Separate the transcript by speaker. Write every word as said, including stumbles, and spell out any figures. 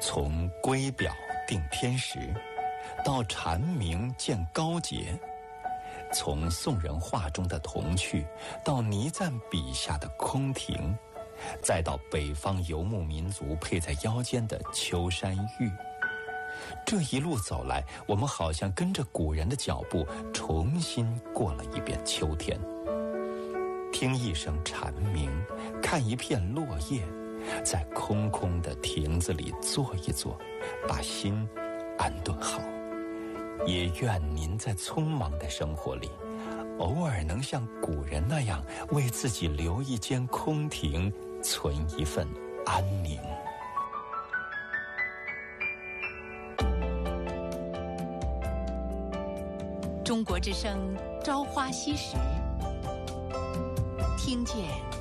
Speaker 1: 从圭表定天时，到蝉鸣见高洁，从宋人画中的童趣，到倪瓒笔下的空庭，再到北方游牧民族佩在腰间的秋山玉。这一路走来，我们好像跟着古人的脚步，重新过了一遍秋天。听一声蝉鸣，看一片落叶，在空空的亭子里坐一坐，把心安顿好。也愿您在匆忙的生活里，偶尔能像古人那样，为自己留一间空庭，存一份安宁。
Speaker 2: 中国之声《朝花夕拾》，听见